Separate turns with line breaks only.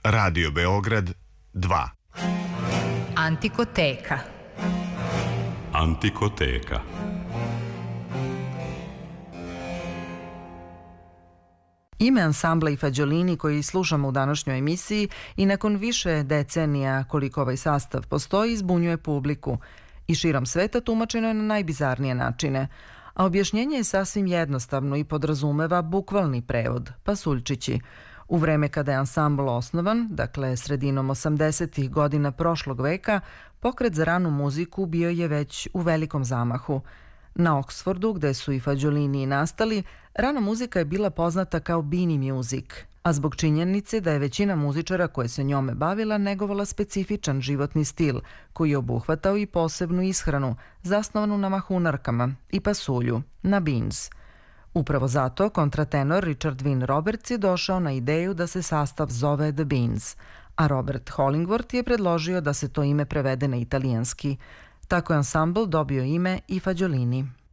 Radio Beograd 2.
Antikoteka.
Antikoteka.
Ime ansambla i Fagiolini koji slušamo u današnjoj emisiji i nakon više decenija koliko ovaj sastav postoji zbunjuje publiku i širom sveta tumačeno je na najbizarnije načine. A objašnjenje je sasvim jednostavno i podrazumeva bukvalni prevod, pasuljčići. U vreme kada je ansambl osnovan, dakle sredinom 80. godina prošlog veka, pokret za ranu muziku bio je već u velikom zamahu. Na Oksfordu, gde su i Fagiolini nastali, rana muzika je bila poznata kao beanie music, a zbog činjenice da je većina muzičara koje se njome bavila negovala specifičan životni stil, koji je obuhvatao i posebnu ishranu, zasnovanu na mahunarkama i pasulju, na beans. Upravo zato kontratenor Richard Wyn Roberts je došao na ideju da se sastav zove The Beans, a Robert Hollingworth je predložio da se to ime prevede na italijanski. Tako je ansambl dobio ime i Fagiolini.